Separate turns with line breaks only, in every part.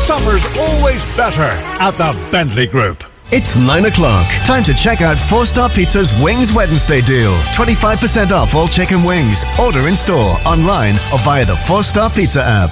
Summer's always better at the Bentley Group.
It's 9 o'clock. Time to check out 4-Star Pizza's Wings Wednesday deal. 25% off all chicken wings. Order in store, online, or via the 4-Star Pizza app.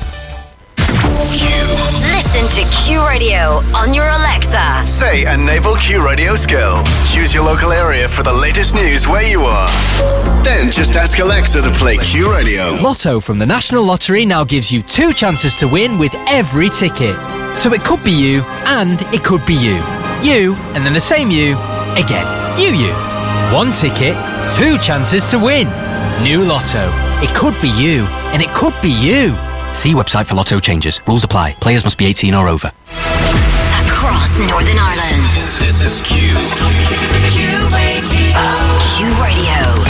Listen to Q Radio on your Alexa.
Say a naval Q Radio skill. Choose your local area for the latest news where you are. Then just ask Alexa to play Q Radio.
Lotto from the National Lottery now gives you 2 chances to win with every ticket. So it could be you, and it could be you. You, and then the same you, again. You. 1 ticket, 2 chances to win. New Lotto. It could be you, and it could be you. See website for Lotto changes. Rules apply. Players must be 18 or over.
Across Northern Ireland.
This is Q.
Q Radio. Q Radio.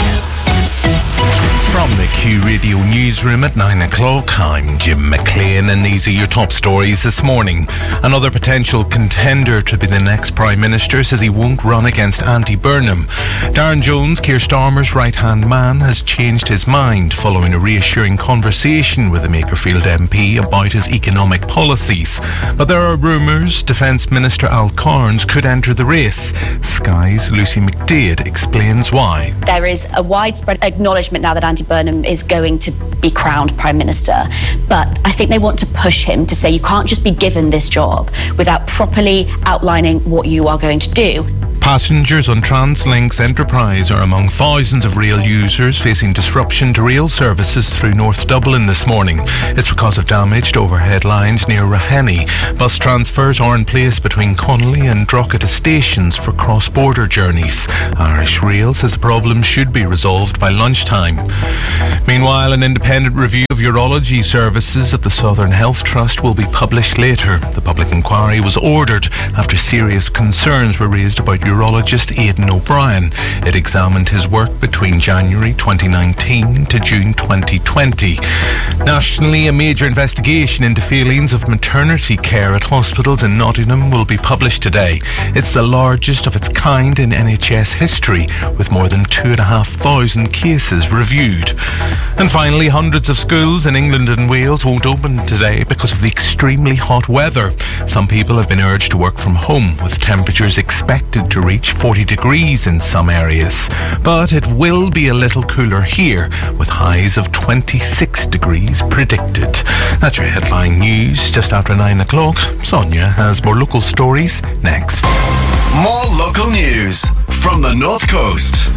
From the Q Radio newsroom at 9 o'clock, I'm Jim McLean, and these are your top stories this morning. Another potential contender to be the next Prime Minister says he won't run against Andy Burnham. Darren Jones, Keir Starmer's right-hand man, has changed his mind following a reassuring conversation with the Makerfield MP about his economic policies. But there are rumours Defence Minister Al Carnes could enter the race. Sky's Lucy McDade explains why.
There is a widespread acknowledgement now that Andy Burnham is going to be crowned Prime Minister, but I think they want to push him to say you can't just be given this job without properly outlining what you are going to do.
Passengers on TransLink's Enterprise are among thousands of rail users facing disruption to rail services through North Dublin this morning. It's because of damaged overhead lines near Raheny. Bus transfers are in place between Connolly and Drogheda stations for cross-border journeys. Irish Rail says the problem should be resolved by lunchtime. Meanwhile, an independent review of urology services at the Southern Health Trust will be published later. The public inquiry was ordered after serious concerns were raised about urologist Aidan O'Brien. It examined his work between January 2019 to June 2020. Nationally, a major investigation into failings of maternity care at hospitals in Nottingham will be published today. It's the largest of its kind in NHS history, with more than 2,500 cases reviewed. And finally, hundreds of schools in England and Wales won't open today because of the extremely hot weather. Some people have been urged to work from home, with temperatures expected to reach 40 degrees in some areas. But it will be a little cooler here, with highs of 26 degrees predicted. That's your headline news just after 9 o'clock. Sonia has more local stories next.
More local news from the North Coast.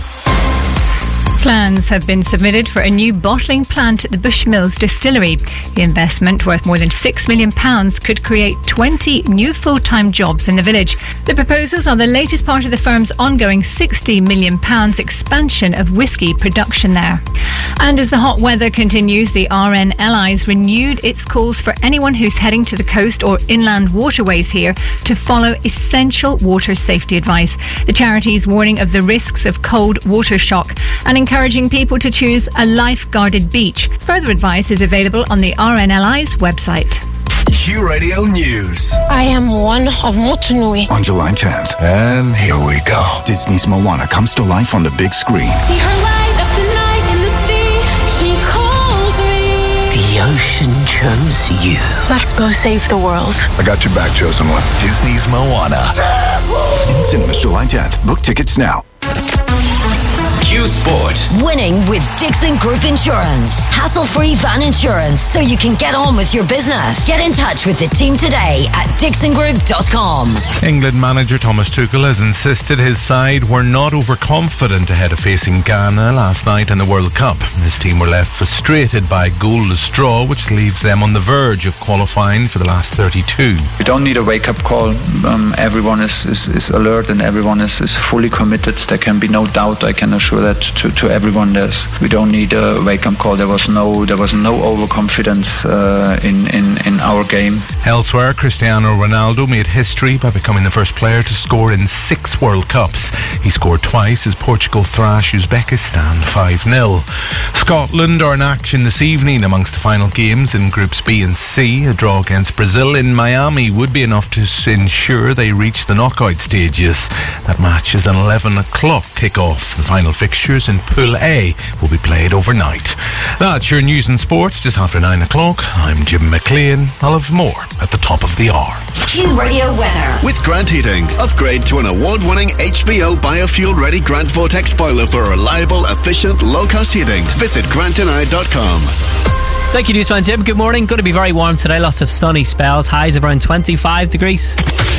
Plans have been submitted for a new bottling plant at the Bushmills distillery. The investment, worth more than £6 million, could create 20 new full-time jobs in the village. The proposals are the latest part of the firm's ongoing £60 million expansion of whisky production there. And as the hot weather continues, the RNLI's renewed its calls for anyone who's heading to the coast or inland waterways here to follow essential water safety advice. The charity's warning of the risks of cold water shock and encouraging people to choose a life-guarded beach. Further advice is available on the RNLI's website.
Q Radio News.
I am one of Motunui.
On July 10th, and here we go. Disney's Moana comes to life on the big screen.
See her light up the night in the sea. She calls me.
The ocean chose you.
Let's go save the world.
I got your back, chosen one. Disney's Moana. In cinemas July 10th. Book tickets now.
Q Sport.
Winning with Dixon Group Insurance. Hassle-free van insurance so you can get on with your business. Get in touch with the team today at dixongroup.com.
England manager Thomas Tuchel has insisted his side were not overconfident ahead of facing Ghana last night in the World Cup. His team were left frustrated by a goalless draw, which leaves them on the verge of qualifying for the last 32.
We don't need a wake-up call. Everyone is alert and everyone is fully committed. There can be no doubt. I can assure that to everyone. We don't need a wake-up call. There was no overconfidence in our game.
Elsewhere, Cristiano Ronaldo made history by becoming the first player to score in 6 World Cups. He scored twice as Portugal thrashed Uzbekistan 5-0. Scotland are in action this evening amongst the final games in Groups B and C. A draw against Brazil in Miami would be enough to ensure they reach the knockout stages. That match is an 11 o'clock kick-off. The final fixtures in Pool A will be played overnight. That's your news and sport just after 9 o'clock. I'm Jim McLean. I'll have more at the top of the hour.
Q Radio weather.
With Grant Heating, upgrade to an award-winning HBO biofuel-ready Grant Vortex boiler for reliable, efficient, low-cost heating. Visit grantandI.com.
Thank you, Newsman Jim. Good morning. Going to be very warm today. Lots of sunny spells. Highs of around 25 degrees.